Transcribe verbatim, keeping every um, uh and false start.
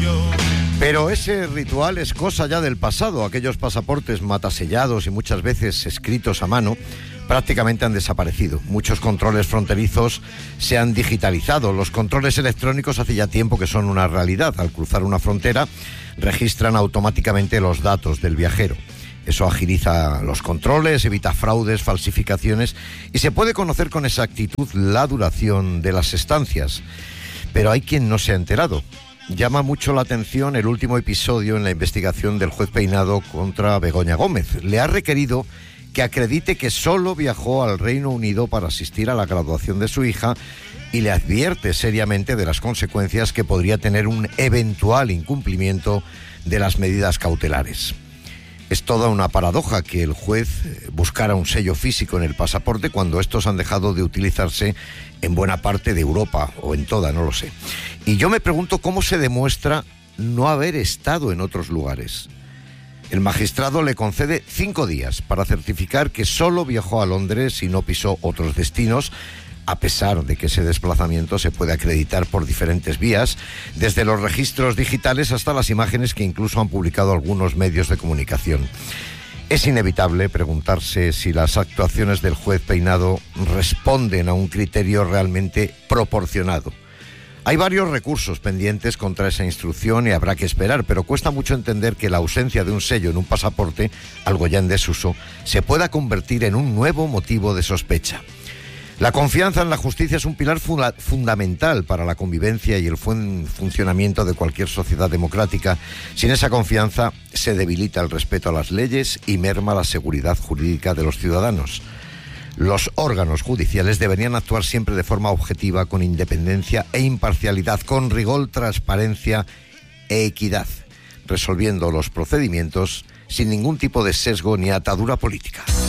Pero ese ritual es cosa ya del pasado. Aquellos pasaportes matasellados y muchas veces escritos a mano prácticamente han desaparecido. Muchos controles fronterizos se han digitalizado. Los controles electrónicos hace ya tiempo que son una realidad. Al cruzar una frontera, registran automáticamente los datos del viajero. Eso agiliza los controles, evita fraudes, falsificaciones y se puede conocer con exactitud la duración de las estancias. Pero hay quien no se ha enterado. Llama mucho la atención el último episodio en la investigación del juez Peinado contra Begoña Gómez. Le ha requerido que acredite que solo viajó al Reino Unido para asistir a la graduación de su hija y le advierte seriamente de las consecuencias que podría tener un eventual incumplimiento de las medidas cautelares. Es toda una paradoja que el juez buscara un sello físico en el pasaporte cuando estos han dejado de utilizarse en buena parte de Europa, o en toda, no lo sé. Y yo me pregunto cómo se demuestra no haber estado en otros lugares. El magistrado le concede cinco días para certificar que solo viajó a Londres y no pisó otros destinos, a pesar de que ese desplazamiento se puede acreditar por diferentes vías, desde los registros digitales hasta las imágenes que incluso han publicado algunos medios de comunicación. Es inevitable preguntarse si las actuaciones del juez Peinado responden a un criterio realmente proporcionado. Hay varios recursos pendientes contra esa instrucción y habrá que esperar, pero cuesta mucho entender que la ausencia de un sello en un pasaporte, algo ya en desuso, se pueda convertir en un nuevo motivo de sospecha. La confianza en la justicia es un pilar funda- fundamental para la convivencia y el buen funcionamiento de cualquier sociedad democrática. Sin esa confianza se debilita el respeto a las leyes y merma la seguridad jurídica de los ciudadanos. Los órganos judiciales deberían actuar siempre de forma objetiva, con independencia e imparcialidad, con rigor, transparencia e equidad, resolviendo los procedimientos sin ningún tipo de sesgo ni atadura política.